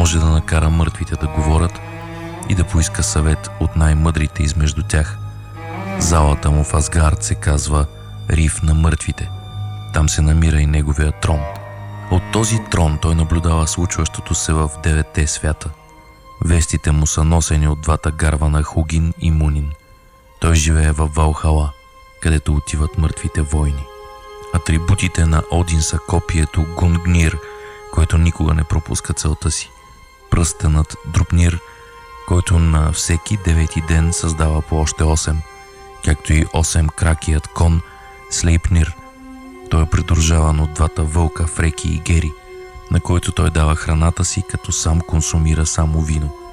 може да накара мъртвите да говорят и да поиска съвет от най-мъдрите измежду тях. Залата му в Асгард се казва Риф на мъртвите. Там се намира и неговия трон. От този трон той наблюдава случващото се в 9-те свята. Вестите му са носени от двата гарвана Хугин и Мунин. Той живее в Валхала, където отиват мъртвите войни. Атрибутите на Один са копието Гунгнир, който никога не пропуска целта си, пръстенът Друпнир, който на всеки 9-ти ден създава по още 8, както и 8-кракият кон Слейпнир. Той е придружаван от двата вълка Фреки и Гери, на който той дава храната си, като сам консумира само вино.